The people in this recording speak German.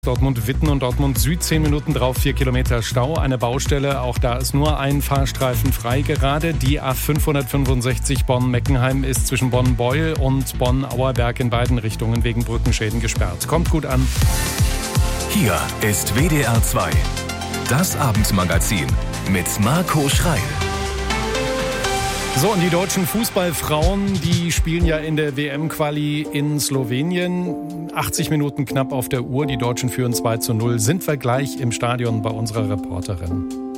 Dortmund-Witten und Dortmund-Süd, 10 Minuten drauf, 4 Kilometer Stau, eine Baustelle, auch da ist nur ein Fahrstreifen frei gerade. Die A565 Bonn-Meckenheim ist zwischen Bonn-Beuel und Bonn-Auerberg in beiden Richtungen wegen Brückenschäden gesperrt. Kommt gut an. Hier ist WDR 2, das Abendmagazin mit Marco Schreil. So, und die deutschen Fußballfrauen, die spielen ja in der WM-Quali in Slowenien. 80 Minuten knapp auf der Uhr, die Deutschen führen 2:0. Sind wir gleich im Stadion bei unserer Reporterin.